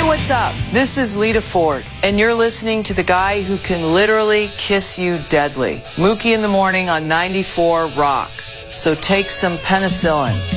what's up? This is Lita Ford, and you're listening to the guy who can literally kiss you deadly. Mookie in the Morning on 94 Rock. So take some penicillin.